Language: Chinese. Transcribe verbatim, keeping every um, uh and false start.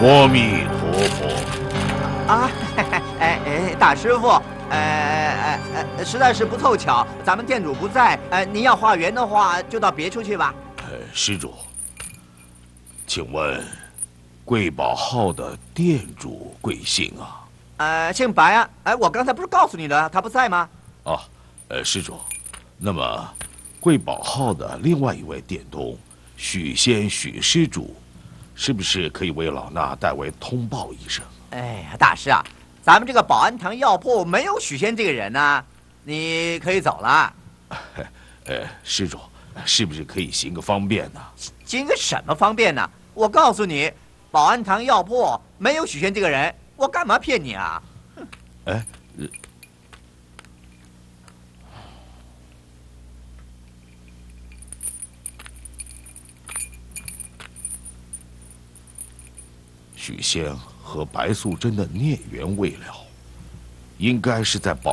阿弥陀佛。 啊，哎哎，大师傅，呃呃呃，实在是不凑巧，咱们店主不在，呃，您要化缘的话，就到别处去吧。 呃，施主，请问贵宝号的店主贵姓啊？ 呃，姓白啊。哎，我刚才不是告诉你了，他不在吗？ 哦，呃，施主，那么贵宝号的另外一位店东许仙许施主，是不是可以为老衲代为通报一声？ 哎呀，大师啊，咱们这个保安堂药铺没有许仙这个人呢、啊，你可以走了。 呃，施主，是不是可以行个方便呢？ 行个什么方便呢？我告诉你，保安堂药铺没有许仙这个人，我干嘛骗你啊？ 哎，呃许仙和白素贞的孽缘未了，应该是在保。